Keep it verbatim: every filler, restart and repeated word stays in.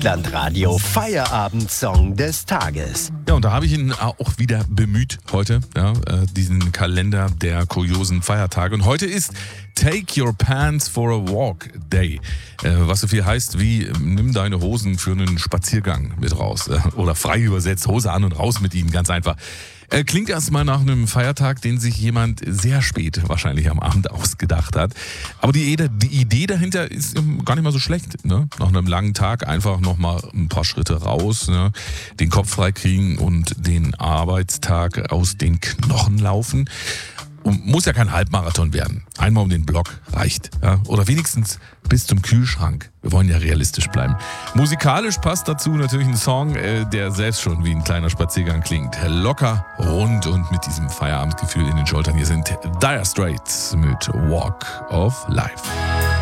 Südlandradio Feierabend-Song des Tages. Ja, und da habe ich ihn auch wieder bemüht heute, ja, diesen Kalender der kuriosen Feiertage. Und heute ist Take Your Pants for a Walk Day, was so viel heißt wie nimm deine Hosen für einen Spaziergang mit raus. Oder frei übersetzt, Hose an und raus mit ihnen, ganz einfach. Klingt erstmal nach einem Feiertag, den sich jemand sehr spät wahrscheinlich am Abend ausgedacht hat. Aber die, die Idee dahinter ist gar nicht mal so schlecht. Ne? Nach einem langen Tag einfach nochmal ein paar Schritte raus, ne? Den Kopf frei kriegen und den Arbeitstag aus den Knochen laufen. Und muss ja kein Halbmarathon werden. Einmal um den Block reicht. Ja? Oder wenigstens bis zum Kühlschrank. Wir wollen ja realistisch bleiben. Musikalisch passt dazu natürlich ein Song, äh, der selbst schon wie ein kleiner Spaziergang klingt. Locker, rund und mit diesem Feierabendgefühl in den Schultern. Hier sind Dire Straits mit Walk of Life.